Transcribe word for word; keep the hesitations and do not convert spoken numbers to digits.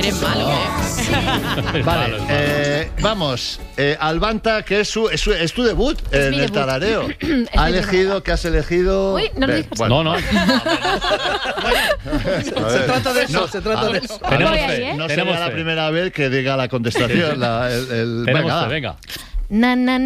Eres malo, ¿eh? Vale, eh, vamos. Eh, Albanta, que es, su, es, su, es tu debut Es en mi el debut. tarareo. Ha elegido, que has elegido. Uy, no lo Ven, digas. bueno. No, no. Se trata de eso, se trata de eso. Tenemos Voy fe. ahí, ¿eh? No Tenemos sería la fe. primera vez que diga la contestación. La, el, el, Tenemos venga, fe, va. venga. Na, na,